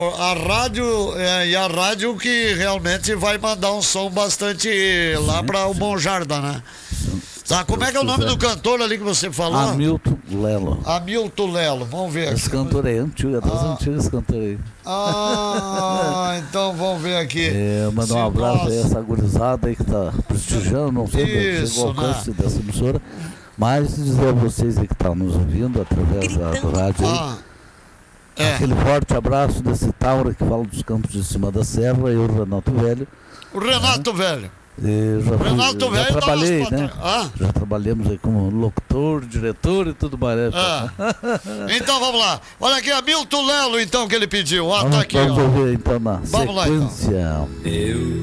A rádio e a rádio que realmente vai mandar um som bastante lá para o Bom Jardim, né? Tá, como é que é o nome do cantor ali que você falou? Hamilton Lelo. Hamilton Lelo, vamos ver aqui. Esse cantor é antigo, é das antigas cantoras aí. Então vamos ver aqui. Mandar um abraço aí a essa gurizada aí que tá prestigiando, não sei se chegou ao alcance dessa emissora, mas dizer a vocês aí que estão nos ouvindo através do rádio aí, aquele forte abraço desse Taura que fala dos campos de cima da serra, eu, Renato Velho. O Renato Velho. Já trabalhei, né? Já trabalhamos aí como locutor, diretor e tudo mais. Então vamos lá. Olha aqui, Hamilton Lelo, então, que ele pediu. Tá aqui, vamos ver então na vamos sequência. Lá, então.